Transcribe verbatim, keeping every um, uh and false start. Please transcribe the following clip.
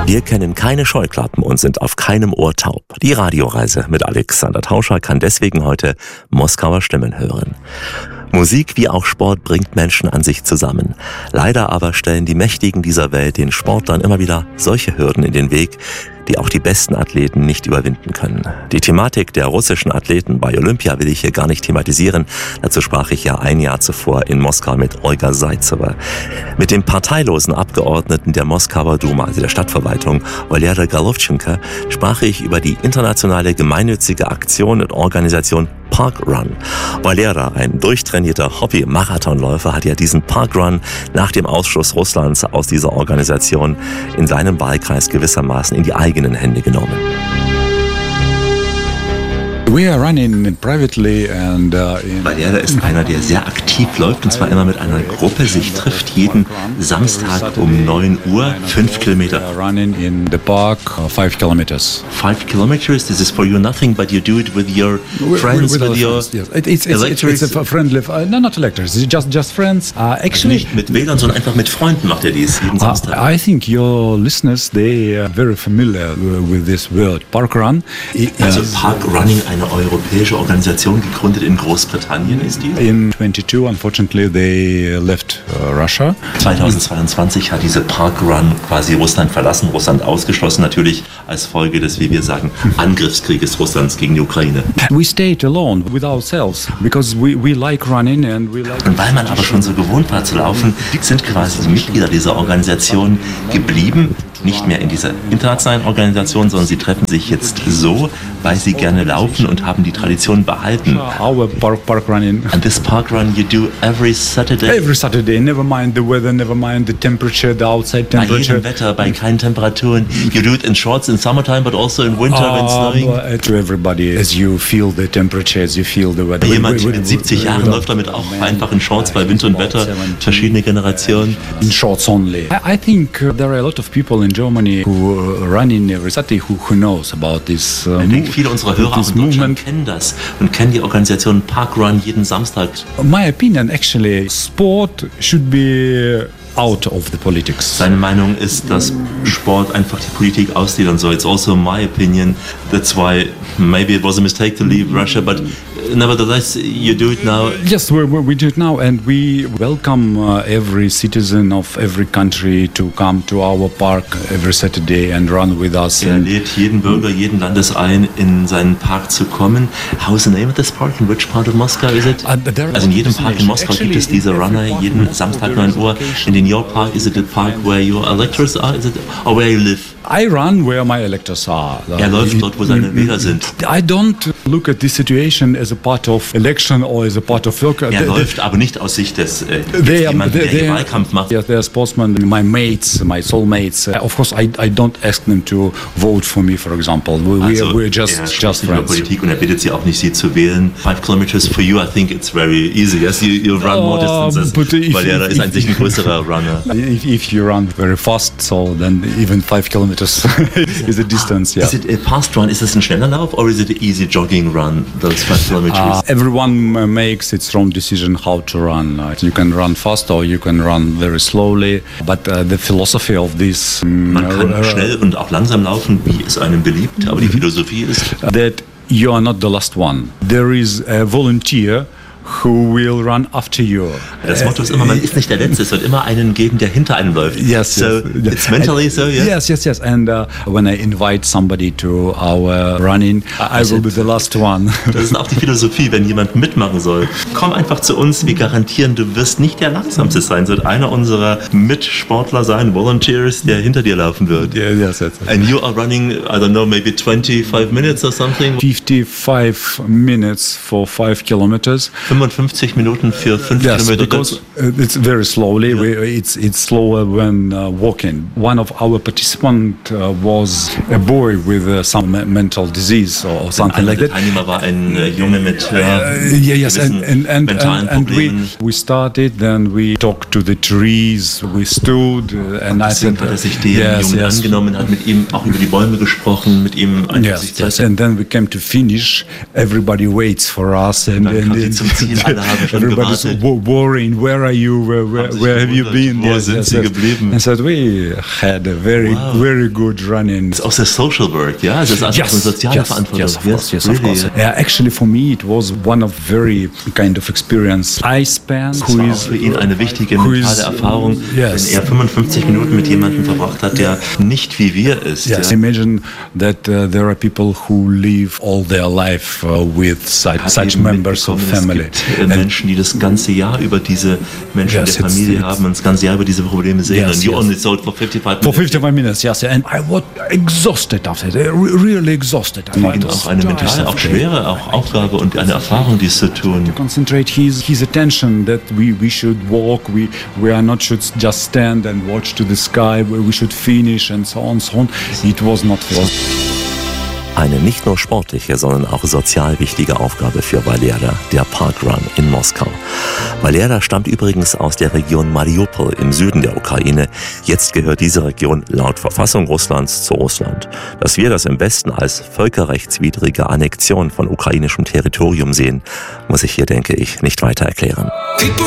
Wir kennen keine Scheuklappen und sind auf keinem Ohr taub. Die Radioreise mit Alexander Tauscher kann deswegen heute Moskauer Stimmen hören. Musik wie auch Sport bringt Menschen an sich zusammen. Leider aber stellen die Mächtigen dieser Welt den Sportlern immer wieder solche Hürden in den Weg, die auch die besten Athleten nicht überwinden können. Die Thematik der russischen Athleten bei Olympia will ich hier gar nicht thematisieren. Dazu sprach ich ja ein Jahr zuvor in Moskau mit Olga Zaitsewa. Mit dem parteilosen Abgeordneten der Moskauer Duma, also der Stadtverwaltung, Valera Golovchenko, sprach ich über die internationale gemeinnützige Aktion und Organisation Park Run. Valera, ein durchtrainierter Hobby-Marathonläufer, hat ja diesen Park Run nach dem Ausschluss Russlands aus dieser Organisation in seinem Wahlkreis gewissermaßen in die eigenen Hände genommen. We are running privately and uh, in Valera ist einer, der sehr aktiv läuft, und zwar immer mit einer Gruppe, sich trifft jeden Samstag um neun Uhr, fünf Kilometer. Running in the park, uh, five kilometers. Five kilometers. This is for you nothing, but you do it with your friends, with, with, with your friends, yes. it, it's, it's, it's, it's a friendly, uh, no, not electors, it's just just friends. Uh, actually, also nicht mit Wählern, sondern einfach mit Freunden macht er dies jeden Samstag. Uh, I think your listeners, they are very familiar with this word, Park Run. Also Park Running, eine europäische Organisation, gegründet in Großbritannien ist die. In twenty-two, unfortunately, they left uh, Russia. zweitausendzweiundzwanzig hat diese Park Run quasi Russland verlassen, Russland ausgeschlossen, natürlich als Folge des, wie wir sagen, Angriffskrieges Russlands gegen die Ukraine. We stayed alone with ourselves because we we like running and we like. Und weil man aber schon so gewohnt war zu laufen, sind quasi die Mitglieder dieser Organisation geblieben. Nicht mehr in dieser internationalen Organisation, sondern sie treffen sich jetzt so, weil sie gerne laufen und haben die Tradition behalten. Our park, park running. And this park run you do every Saturday? Every Saturday, never mind the weather, never mind the temperature, the outside temperature. Bei jedem Wetter, bei keinen Temperaturen. You do it in shorts in summertime, but also in winter when it's snowing. Uh, to everybody, as you feel the temperature, as you feel the weather. Jemand mit siebzig Jahren läuft damit auch einfach in Shorts bei Wind und Wetter. Verschiedene Generationen. In shorts only. I, I think uh, there are a lot of people in Germany who run in every Saturday who, who knows about this. Uh, ich denke, viele unserer Hörer in Deutschland kennen das und kennen die Organisation Park Run jeden Samstag. My opinion, actually, sport should be out of the politics. Seine Meinung ist, dass Sport einfach die Politik ausgliedern soll. It's also my opinion. That's why maybe it was a mistake to leave Russia, but nevertheless, you do it now. Yes, we, we do it now, and we welcome uh, every citizen of every country to come to our park every Saturday and run with us. Er lädt jeden Bürger, jeden Landes ein, in seinen Park zu kommen. How's the name of this park? In which part of Moscow is it? Uh, also in jedem Park in Moskau gibt es diese Runner, jeden Samstag neun Uhr. And in your park, is it the park where your electors are? Is it, or where you live? I run where my electors are. Er läuft dort, wo seine Wähler sind. I don't look at this situation as a part of election or as a part of work. Er läuft aber nicht aus Sicht des äh, jemanden, der hier Wahlkampf macht. Yes, they are sportsmen, my mates, my soulmates. Uh, of course, I, I don't ask them to vote for me, for example. We, also, we're just, er just friends. Politik und er bittet sie auch nicht, sie zu wählen. Five kilometers for you, I think it's very easy. Yes, you, you run more distances. Uh, weil er ist an sich ein größerer Runner. If, if you run very fast, so then even five kilometers is a distance. Yeah. Is it a fast run? Is this a schneller Lauf or is it an easy jogging run? Those five kilometers. Uh, everyone makes its own decision how to run. Uh, you can run fast or you can run very slowly. But uh, the philosophy of this. Um, Man kann uh, schnell und auch langsam laufen, wie es einem beliebt. Aber die Philosophie ist, that you are not the last one. There is a volunteer who will run after you. Das Motto ist immer, man ist nicht der Letzte. Es wird immer einen geben, der hinter einem läuft. Yes, so yes. It's mentally so, yeah? Yes, yes, yes. And uh, when I invite somebody to our running, I will be the last one. Das ist auch die Philosophie, wenn jemand mitmachen soll. Komm einfach zu uns, wir garantieren, du wirst nicht der Langsamste sein. Es wird einer unserer Mitsportler sein, Volunteers, der hinter dir laufen wird. Yeah, yes, yes. And you are running, I don't know, maybe twenty-five minutes or something? fifty-five minutes for five kilometers. fünfundfünfzig Minuten für fünf yes, Kilometer. Because it's very slowly. Yeah. We, it's it's slower when uh, walking. One of our participants uh, was a boy with uh, some me- mental disease or something like that. Der Teilnehmer war ein äh, Junge mit äh, uh, yeah, yes, and and and, mentalen and, and Problemen. we we started. Then we talked to the trees. We stood uh, and I said, hat er sich dem yes, Jungen yes. angenommen, hat mit ihm auch über die Bäume gesprochen, mit ihm Yes, yes, and then we came to finish. Everybody waits for us, and, dann and kam sie zum Wirklich, alle haben schon Everybody's gewartet. worrying, where are you, where, where, Haben sich where have you gewundert, been? wo sind Sie geblieben? And said, we had a very, Wow. very good run-in. Das ist auch sehr Social work, ja? Es ist einfach eine soziale Verantwortung. Yes, of course, yes, of really. course. Yeah, actually, for me, it was one of very kind of experience I spent. Das war auch für ihn eine wichtige who mentale is- Erfahrung, yes. wenn er fünfundfünfzig Minuten mit jemandem verbracht hat, der nicht wie wir ist. Yes, Ja. imagine that uh, there are people who live all their life uh, with such, Hat such eben members of mitbekommen, family. Es gibt äh, Menschen, die das ganze Jahr über diese Menschen Yes, der it's- Familie it's- haben und das ganze Jahr über diese Probleme sehen. Yes, and you yes. only saw it for fifty-five For minutes. fifty-five minutes, yes, and I was exhausted after that, re- really exhausted. Für ihn auch eine mentale, auch schwere auch Aufgabe und eine Erfahrung, dies zu tun. Concentrate his his attention that we we should walk, we we are not should just stand and watch to the sky, we should finish and so on so on. It was not for us. Eine nicht nur sportliche, sondern auch sozial wichtige Aufgabe für Valera, der Parkrun in Moskau. Valera stammt übrigens aus der Region Mariupol im Süden der Ukraine. Jetzt gehört diese Region laut Verfassung Russlands zu Russland. Dass wir das im Westen als völkerrechtswidrige Annexion von ukrainischem Territorium sehen, muss ich hier, denke ich, nicht weiter erklären.